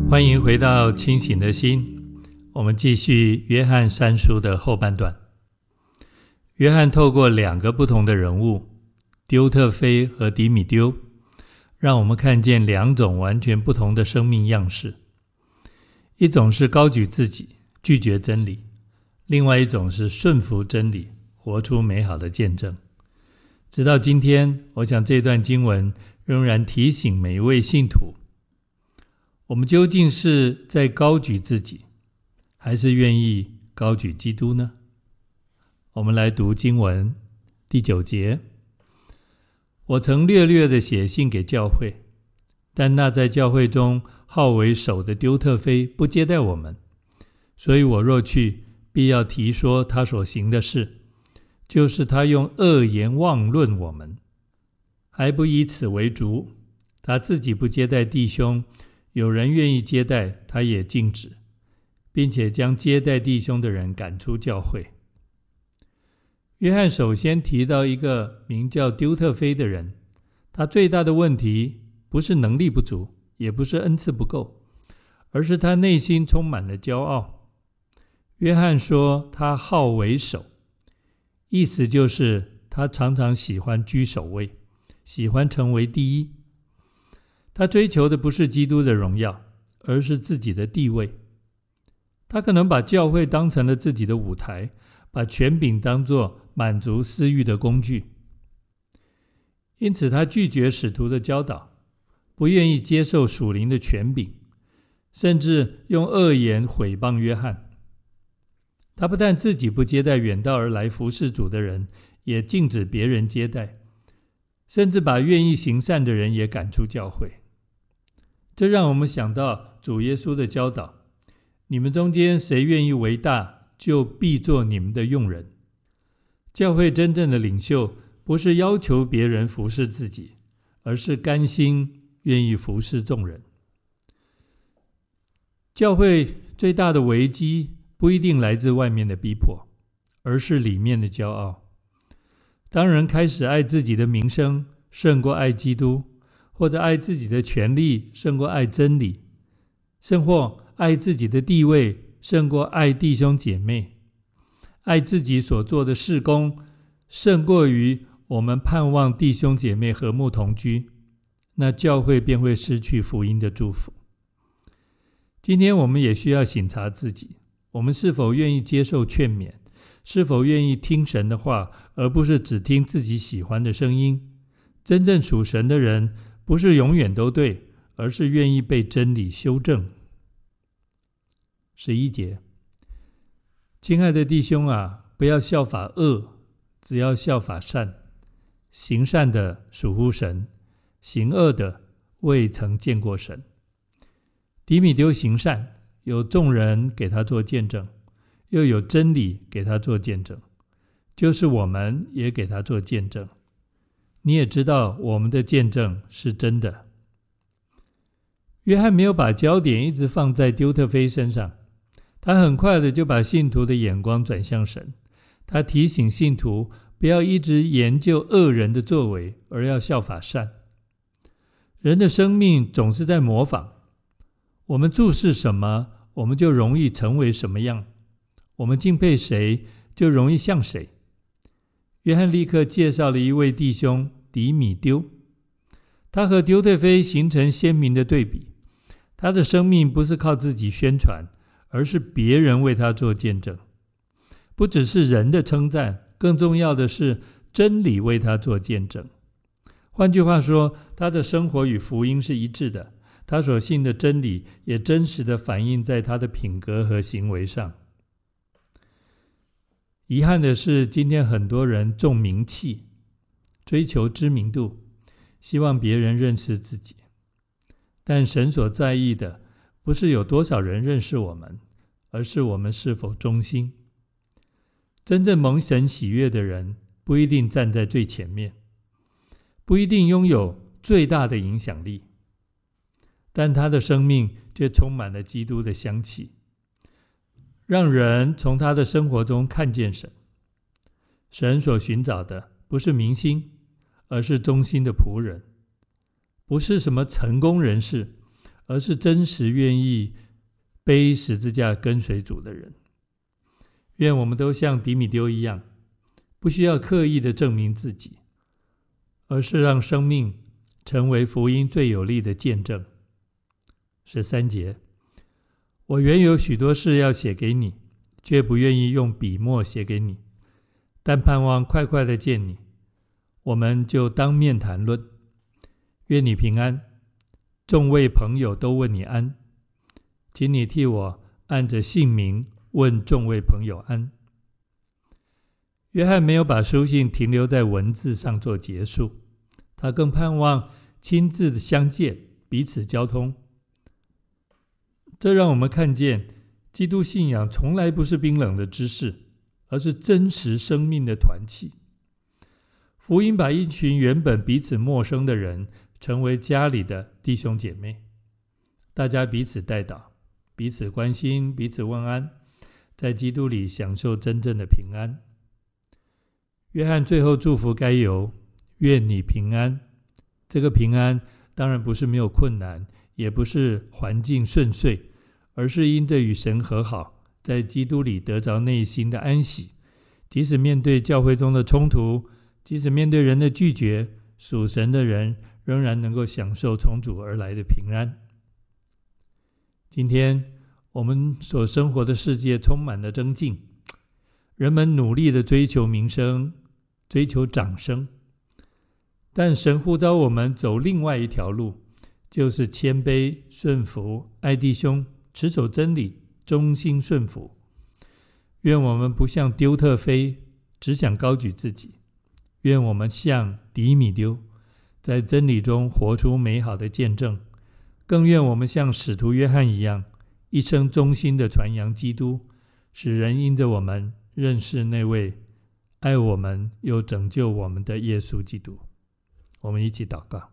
欢迎回到清醒的心，我们继续约翰三书的后半段。约翰透过两个不同的人物，丢特腓和迪米丢，让我们看见两种完全不同的生命样式。一种是高举自己，拒绝真理；另外一种是顺服真理，活出美好的见证。直到今天，我想这段经文仍然提醒每一位信徒，我们究竟是在高举自己，还是愿意高举基督呢？我们来读经文第9节。我曾略略地写信给教会，但那在教会中好为首的丢特腓不接待我们，所以我若去，必要提说他所行的事，就是他用恶言妄论我们，还不以此为主。他自己不接待弟兄，有人愿意接待，他也禁止，并且将接待弟兄的人赶出教会。约翰首先提到一个名叫丢特腓的人，他最大的问题不是能力不足，也不是恩赐不够，而是他内心充满了骄傲。约翰说他好为首，意思就是他常常喜欢居首位，喜欢成为第一。他追求的不是基督的荣耀，而是自己的地位。他可能把教会当成了自己的舞台，把权柄当作满足私欲的工具。因此他拒绝使徒的教导，不愿意接受属灵的权柄，甚至用恶言毁谤约翰。他不但自己不接待远道而来服事主的人，也禁止别人接待，甚至把愿意行善的人也赶出教会。这让我们想到主耶稣的教导：你们中间谁愿意为大，就必做你们的用人。教会真正的领袖不是要求别人服侍自己，而是甘心愿意服侍众人。教会最大的危机不一定来自外面的逼迫，而是里面的骄傲。当人开始爱自己的名声胜过爱基督，或者爱自己的权利胜过爱真理，甚或爱自己的地位胜过爱弟兄姐妹，爱自己所做的事工胜过于我们盼望弟兄姐妹和睦同居，那教会便会失去福音的祝福。今天我们也需要省察自己，我们是否愿意接受劝勉，是否愿意听神的话，而不是只听自己喜欢的声音。真正属神的人不是永远都对，而是愿意被真理修正。11节，亲爱的弟兄啊，不要效法恶，只要效法善。行善的属乎神，行恶的未曾见过神。迪米丢行善，有众人给他做见证，又有真理给他做见证，就是我们也给他做见证。你也知道我们的见证是真的。约翰没有把焦点一直放在丢特腓身上，他很快的就把信徒的眼光转向神。他提醒信徒不要一直研究恶人的作为，而要效法善。人的生命总是在模仿，我们注视什么，我们就容易成为什么样，我们敬佩谁，就容易像谁。约翰立刻介绍了一位弟兄迪米丢，他和丢特腓形成鲜明的对比。他的生命不是靠自己宣传，而是别人为他做见证。不只是人的称赞，更重要的是真理为他做见证。换句话说，他的生活与福音是一致的，他所信的真理也真实的反映在他的品格和行为上。遗憾的是，今天很多人重名气，追求知名度，希望别人认识自己。但神所在意的不是有多少人认识我们，而是我们是否忠心。真正蒙神喜悦的人不一定站在最前面，不一定拥有最大的影响力，但他的生命却充满了基督的香气，让人从他的生活中看见神。神所寻找的不是明星，而是忠心的仆人；不是什么成功人士， 而是真实愿意背十字架跟随主的人。愿我们都像迪米丢一样，不需要刻意的证明自己，而是让生命成为福音最有力的见证。13节，我原有许多事要写给你，却不愿意用笔墨写给你，但盼望快快的见你，我们就当面谈论。愿你平安，众位朋友都问你安，请你替我按着姓名问众位朋友安。约翰没有把书信停留在文字上做结束，他更盼望亲自的相见，彼此交通。这让我们看见，基督信仰从来不是冰冷的知识，而是真实生命的团契。福音把一群原本彼此陌生的人成为家里的弟兄姐妹，大家彼此代祷，彼此关心，彼此问安，在基督里享受真正的平安。约翰最后祝福该犹，愿你平安。这个平安当然不是没有困难，也不是环境顺遂，而是因着与神和好，在基督里得着内心的安息。即使面对教会中的冲突，即使面对人的拒绝，属神的人仍然能够享受从主而来的平安。今天我们所生活的世界充满了争竞，人们努力的追求名声，追求掌声，但神呼召我们走另外一条路，就是谦卑、顺服、爱弟兄，持守真理，忠心顺服。愿我们不像丢特腓，只想高举自己，愿我们像迪米丢，在真理中活出美好的见证，更愿我们像使徒约翰一样，一生忠心的传扬基督，使人因着我们认识那位爱我们又拯救我们的耶稣基督。我们一起祷告。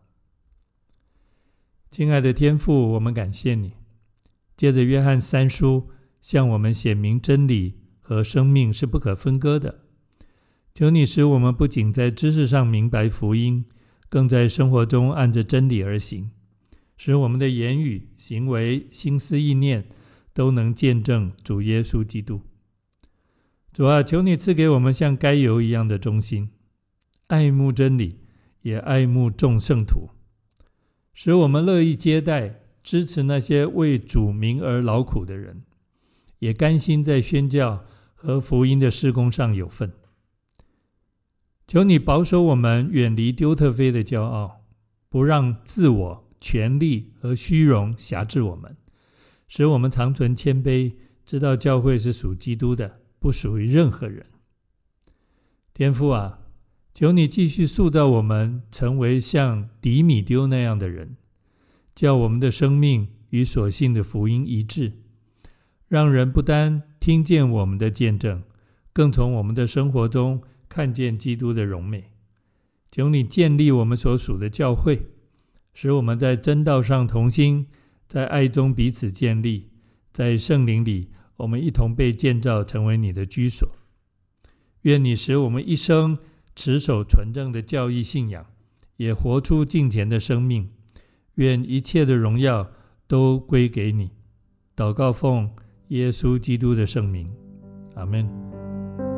亲爱的天父，我们感谢你，借着约翰3书向我们显明真理和生命是不可分割的。求你使我们不仅在知识上明白福音，更在生活中按着真理而行，使我们的言语、行为、心思意念都能见证主耶稣基督。主啊，求你赐给我们像该犹一样的忠心，爱慕真理，也爱慕众圣徒，使我们乐意接待、支持那些为主名而劳苦的人，也甘心在宣教和福音的事工上有份。求你保守我们远离丢特腓的骄傲，不让自我、权力和虚荣辖制我们，使我们常存谦卑，知道教会是属基督的，不属于任何人。天父啊，求你继续塑造我们成为像迪米丢那样的人，叫我们的生命与所信的福音一致，让人不单听见我们的见证，更从我们的生活中看见基督的荣美。求你建立我们所属的教会，使我们在真道上同心，在爱中彼此建立，在圣灵里我们一同被建造成为你的居所。愿你使我们一生持守纯正的教义信仰，也活出敬虔的生命。愿一切的荣耀都归给你。祷告奉耶稣基督的圣名，阿们。